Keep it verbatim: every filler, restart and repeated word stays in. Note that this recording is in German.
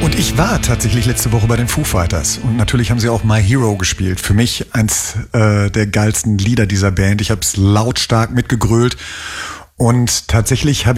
Und ich war tatsächlich letzte Woche bei den Foo Fighters. Und natürlich haben sie auch My Hero gespielt. Für mich eins äh, der geilsten Lieder dieser Band. Ich habe es lautstark mitgegrölt. Und tatsächlich habe